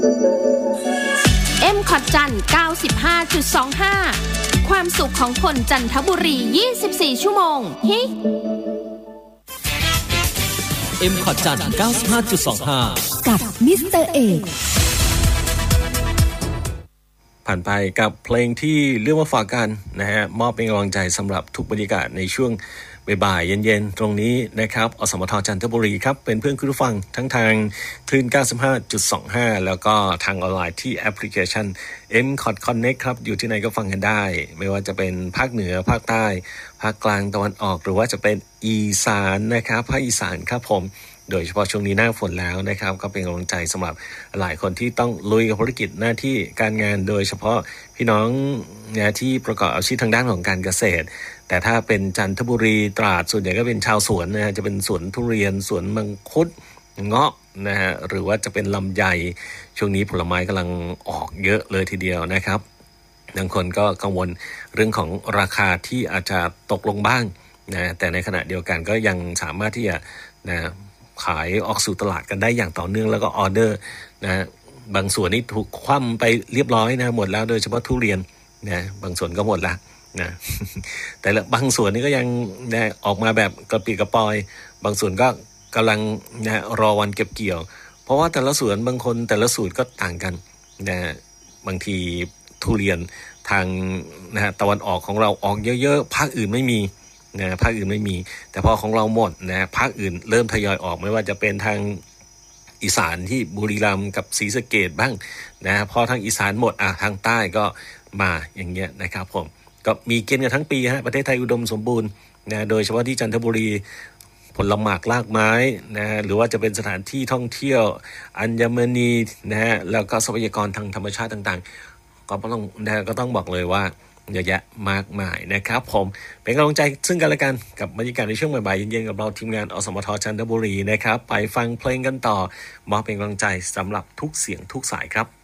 ขอดจัน 95.25 ความสุขของคนจันทบุรี 24 ชั่วโมงฮิขอดจัน 95.25 กับมิสเตอร์เอกผ่านไปกับเพลงที่เลือกมาฝากกันนะฮะมอบเป็นกำลังใจสำหรับทุกบรรยากาศในช่วงบ่ายเย็นๆตรงนี้นะครับอสมทจันทบุรีครับเป็นเพื่อนคุณผู้ฟังทั้งทางคลื่น 95.25 แล้วก็ทางออนไลน์ที่แอปพลิเคชัน MCOT Connect ครับอยู่ที่ไหนก็ฟังกันได้ไม่ว่าจะเป็นภาคเหนือภาคใต้ภาคกลางตะวันออกหรือว่าจะเป็นอีสานนะครับภาคอีสานครับผมโดยเฉพาะช่วงนี้หน้าฝนแล้วนะครับก็เป็นกำลังใจสำหรับหลายคนที่ต้องลุยกับภารกิจหน้าที่การงานโดยเฉพาะพี่น้องนะที่ประกอบอาชีพทางด้านของการเกษตรแต่ถ้าเป็นจันทบุรีตราดส่วนใหญ่ก็เป็นชาวสวนนะฮะจะเป็นสวนทุเรียนสวนมังคุดเงาะนะฮะหรือว่าจะเป็นลำไยช่วงนี้ผลไม้กำลังออกเยอะเลยทีเดียวนะครับบางคนก็กังวลเรื่องของราคาที่อาจจะตกลงบ้างนะแต่ในขณะเดียวกันก็ยังสามารถที่จะนะขายออกสู่ตลาดกันได้อย่างต่อเนื่องแล้วก็ออเดอร์นะบางส่วนนี่ถูกคว่ำไปเรียบร้อยนะหมดแล้วโดยเฉพาะทุเรียนนะบางส่วนก็หมดละนะแต่ละบางส่วนนี่ก็ยังนะออกมาแบบกระปิกระปอยบางส่วนก็กำลังนะรอวันเก็บเกี่ยวเพราะว่าแต่ละสวนบางคนแต่ละสูตรก็ต่างกันนะบางทีทุเรียนทางนะตะวันออกของเราออกเยอะๆภาคอื่นไม่มีนะภาคอื่นไม่มีแต่พอของเราหมดนะภาคอื่นเริ่มทยอยออกไม่ว่าจะเป็นทางอีสานที่บุรีรัมย์กับศรีสะเกษบ้างนะพอทางอีสานหมดทางใต้ก็มาอย่างเงี้ยนะครับผมก็มีกินกันทั้งปีฮะประเทศไทยอุดมสมบูรณ์นะโดยเฉพาะที่จันทบุรีผลหมากรากไม้นะหรือว่าจะเป็นสถานที่ท่องเที่ยวอัญมณีนะฮะแล้วก็ทรัพยากรทางธรรมชาติต่างๆก็ต้องบอกเลยว่าเยอะแยะมากมายนะครับผมเป็นกำลังใจซึ่งกันและกันกับบรรยากาศในช่วงบ่ายๆเย็นๆกับเราทีมงานอสมทจันทบุรีนะครับไปฟังเพลงกันต่อมอบเป็นกำลังใจสำหรับทุกเสียงทุกสายครับ